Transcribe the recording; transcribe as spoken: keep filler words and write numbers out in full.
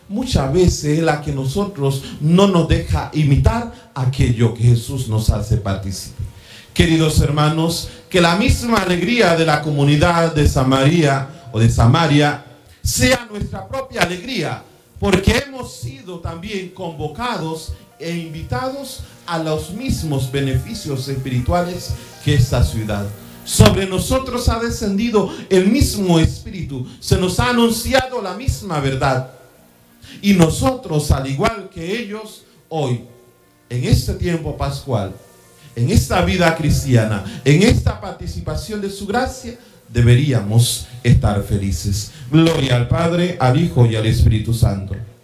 muchas veces es la que nosotros no nos deja imitar aquello que Jesús nos hace partícipe. Queridos hermanos, que la misma alegría de la comunidad de Samaria o de Samaria sea nuestra propia alegría, porque hemos sido también convocados e invitados a los mismos beneficios espirituales que esta ciudad. Sobre nosotros ha descendido el mismo Espíritu, se nos ha anunciado la misma verdad. Y nosotros, al igual que ellos, hoy, en este tiempo pascual, en esta vida cristiana, en esta participación de su gracia, deberíamos estar felices. Gloria al Padre, al Hijo y al Espíritu Santo.